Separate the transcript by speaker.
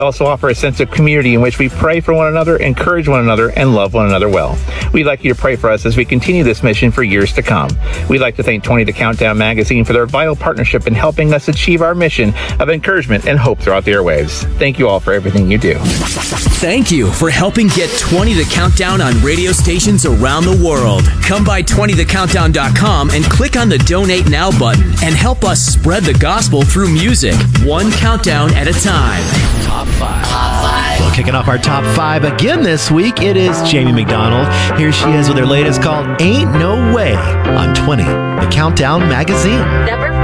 Speaker 1: also offer a sense of community in which we pray for one another, encourage one another, and love one another well. We'd like you to pray for us as we continue this mission for years to come. We'd like to thank 20 The Countdown magazine for their vital partnership in helping us achieve our mission of encouragement and hope throughout the airwaves. Thank you all for everything you do.
Speaker 2: Thank you for helping get 20 The Countdown on radio stations around the world. Come by 20thecountdown.com and click on the Donate Now button and help us spread the gospel through music, one countdown at a time. Top 5.
Speaker 3: Well, kicking off our top 5 again this week, it is Jamie McDonald. Here she is with her latest called Ain't No Way on 20 The Countdown magazine.
Speaker 4: Number